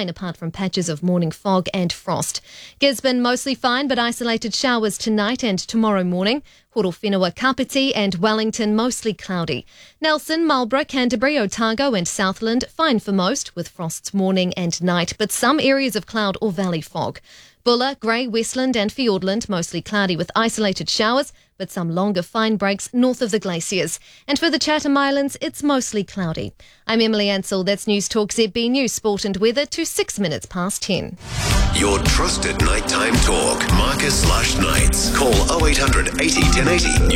fine apart from patches of morning fog and frost. Gisborne mostly fine but isolated showers tonight and tomorrow morning. Horowhenua, Kapiti and Wellington mostly cloudy. Nelson, Marlborough, Canterbury, Otago and Southland fine for most with frosts morning and night but some areas of cloud or valley fog. Bulla, Grey, Westland and Fiordland mostly cloudy with isolated showers but some longer fine breaks north of the glaciers. And for the Chatham Islands, it's mostly cloudy. I'm Emily Ansell. That's News Talk ZB News Sport and Weather to 6 minutes past 10. Your trusted nighttime talk. Marcus Lush Nights. Call 0800 80 1080.